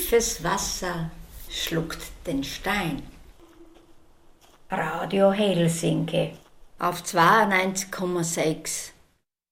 Tiefes Wasser schluckt den Stein. Radio Helsinki auf 92,6